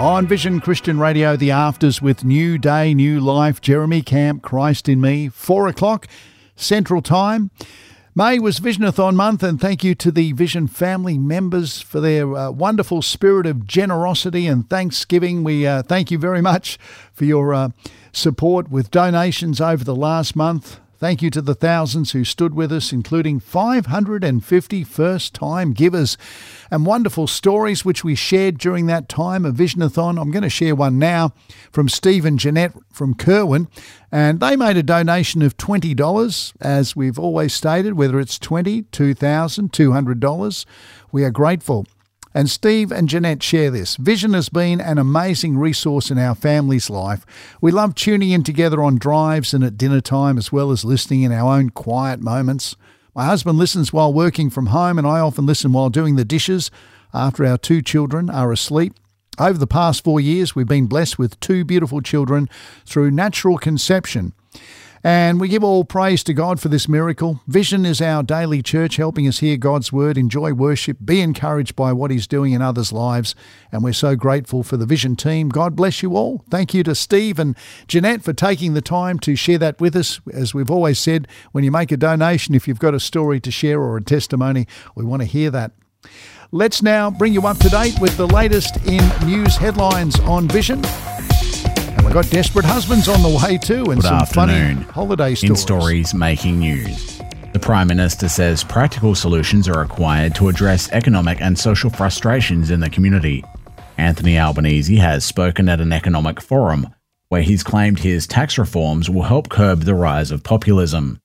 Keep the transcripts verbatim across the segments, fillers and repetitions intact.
On Vision Christian Radio, the afters with New Day, New Life, Jeremy Camp, Christ in Me, four o'clock Central Time. May was Visionathon month, and thank you to the Vision family members for their uh, wonderful spirit of generosity and thanksgiving. We uh, thank you very much for your uh, support with donations over the last month. Thank you to the thousands who stood with us, including five hundred fifty first-time givers and wonderful stories which we shared during that time of Visionathon. I'm going to share one now from Steve and Jeanette from Kerwin, and they made a donation of twenty dollars, as we've always stated, whether it's twenty dollars, two thousand dollars, two hundred dollars. We are grateful. And Steve and Jeanette share this. Vision has been an amazing resource in our family's life. We love tuning in together on drives and at dinner time, as well as listening in our own quiet moments. My husband listens while working from home, and I often listen while doing the dishes after our two children are asleep. Over the past four years, we've been blessed with two beautiful children through natural conception. And we give all praise to God for this miracle. Vision is our daily church, helping us hear God's word, enjoy worship, be encouraged by what he's doing in others' lives. And we're so grateful for the Vision team. God bless you all. Thank you to Steve and Jeanette for taking the time to share that with us. As we've always said, when you make a donation, if you've got a story to share or a testimony, we want to hear that. Let's now bring you up to date with the latest in news headlines on Vision. We've got Desperate Husbands on the way too, and Good some afternoon. funny holiday stories. In stories making news, the Prime Minister says practical solutions are required to address economic and social frustrations in the community. Anthony Albanese has spoken at an economic forum where he's claimed his tax reforms will help curb the rise of populism.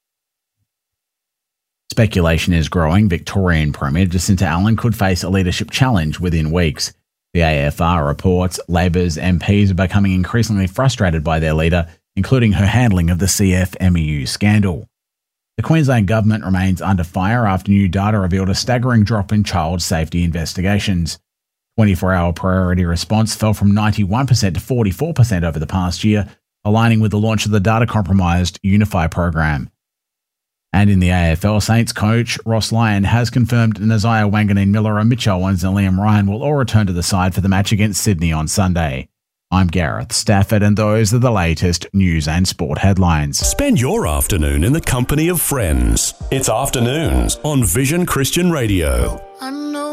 Speculation is growing Victorian Premier Jacinta Allen could face a leadership challenge within weeks. The A F R reports Labor's M Ps are becoming increasingly frustrated by their leader, including her handling of the C F M E U scandal. The Queensland government remains under fire after new data revealed a staggering drop in child safety investigations. twenty-four hour priority response fell from ninety-one percent to forty-four percent over the past year, aligning with the launch of the data-compromised Unify program. And in the A F L, Saints coach Ross Lyon has confirmed Naziah Wanganeen-Miller and Mitch Owens and Liam Ryan will all return to the side for the match against Sydney on Sunday. I'm Gareth Stafford, and those are the latest news and sport headlines. Spend your afternoon in the company of friends. It's Afternoons on Vision Christian Radio. I know